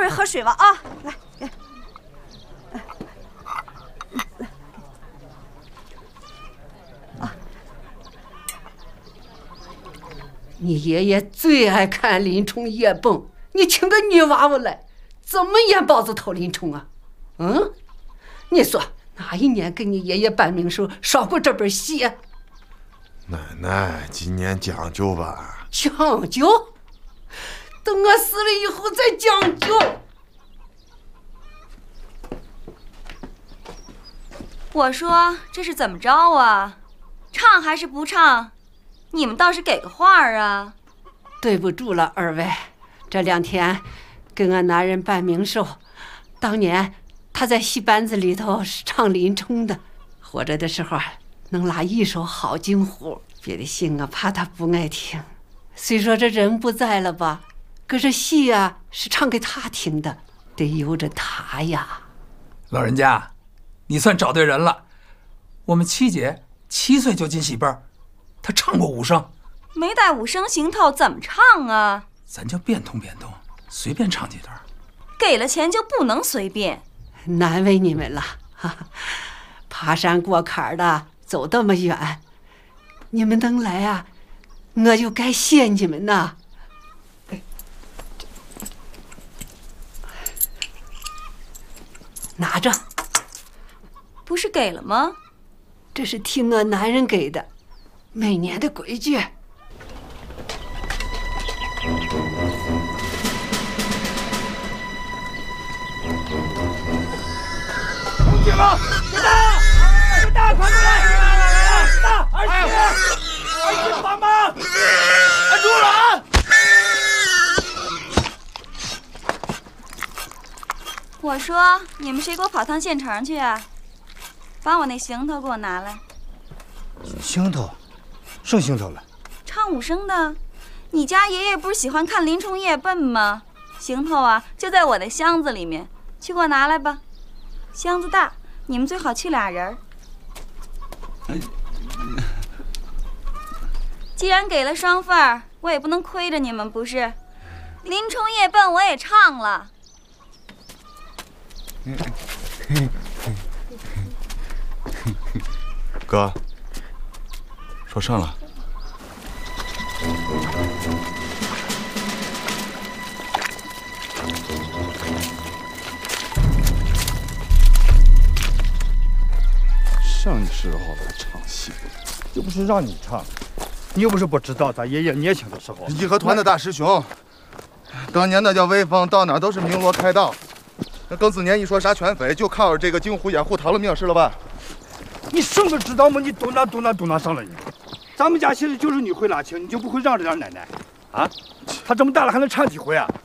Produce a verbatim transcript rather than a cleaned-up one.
位喝水吧啊！来，给。啊， 你爷爷最爱看林冲夜蹦，你请个女娃娃来，怎么演包子头林冲啊？嗯，你说哪一年给你爷爷办冥时候烧过这本戏啊？ 奶奶，今年讲究吧。 讲究？等我死了以后再讲究。 我说这是怎么着啊？唱还是不唱？你们倒是给个话儿啊！ 对不住了，二位，这两天给俺男人办冥寿，当年他在戏班子里头是唱林冲的，活着的时候能拉一手好京胡，别的戏我怕他不爱听。虽说这人不在了吧，可是戏啊是唱给他听的，得由着他呀。 老人家，你算找对人了。我们七姐七岁就进戏班，她唱过武生。 没带武生行头怎么唱啊？ 咱就变通变通，随便唱几段。 给了钱就不能随便。 难为你们了，哈哈，爬山过坎的走这么远，你们能来啊，我就该谢你们呐。拿着。 不是给了吗？ 这是替我男人给的，每年的规矩。 出去了，刘大，刘大，快过来！大二姐，二姐帮忙，按住了啊！ 我说你们谁给我跑趟县城去啊？把我那行头给我拿来。 行头？什么行头了？ 唱武生的。你家爷爷不是喜欢看林冲夜奔吗？行头啊，就在我的箱子里面，去给我拿来吧。箱子大，你们最好去俩人。既然给了双份儿，我也不能亏着你们，不是？林冲夜奔我也唱了。 哥，说上了。 什么时候才唱戏？又不是让你唱，你又不是不知道咱爷爷年轻的时候。 义和团的大师兄，当年那叫威风，到哪都是鸣锣开道。那庚子年一说杀全匪，就靠着这个京胡掩护逃了命，是了吧？ 你什么知道吗？你嘟囔嘟囔嘟囔上了你。咱们家现在就是你会拉琴，你就不会让着点奶奶啊？她这么大了还能唱几回啊？